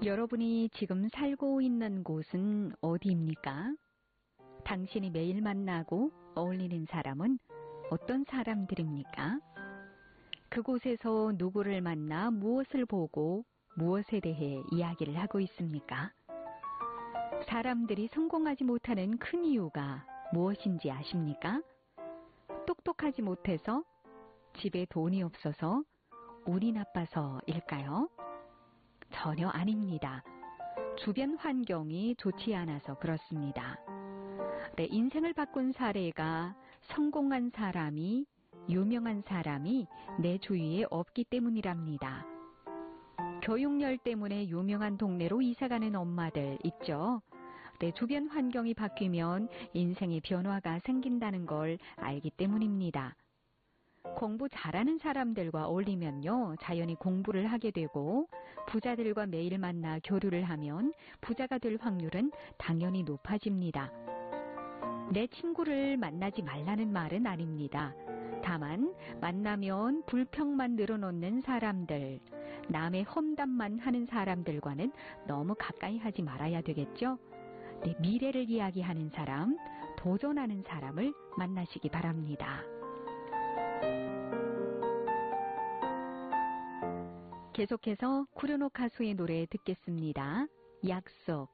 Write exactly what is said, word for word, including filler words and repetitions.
여러분이 지금 살고 있는 곳은 어디입니까? 당신이 매일 만나고 어울리는 사람은 어떤 사람들입니까? 그곳에서 누구를 만나 무엇을 보고 무엇에 대해 이야기를 하고 있습니까? 사람들이 성공하지 못하는 큰 이유가 무엇인지 아십니까? 똑똑하지 못해서, 집에 돈이 없어서, 운이 나빠서일까요? 전혀 아닙니다. 주변 환경이 좋지 않아서 그렇습니다. 내 인생을 바꾼 사례가 성공한 사람이, 유명한 사람이 내 주위에 없기 때문이랍니다. 교육열 때문에 유명한 동네로 이사가는 엄마들 있죠? 내 주변 환경이 바뀌면 인생의 변화가 생긴다는 걸 알기 때문입니다. 공부 잘하는 사람들과 어울리면요, 자연히 공부를 하게 되고, 부자들과 매일 만나 교류를 하면 부자가 될 확률은 당연히 높아집니다. 내 친구를 만나지 말라는 말은 아닙니다. 다만 만나면 불평만 늘어놓는 사람들, 남의 험담만 하는 사람들과는 너무 가까이 하지 말아야 되겠죠? 내 미래를 이야기하는 사람, 도전하는 사람을 만나시기 바랍니다. 계속해서 쿠르노 가수의 노래 듣겠습니다. 약속.